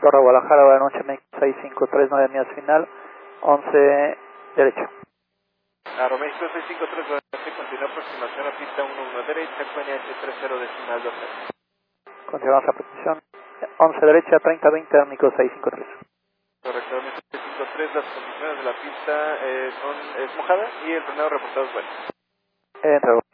Torre Guadalajara, buenas noches, México 653, 9 millas final, 11 derecho. Aeroméxico 653, buenas noches, continúa aproximación a pista 11 derecha, QNH 30 decimal 2. Continuamos la aproximación, 11 derecha, 3020, México 653. Correcto, Aeroméxico 653, las condiciones de la pista es mojada y el frenado reportado es bueno. Entra.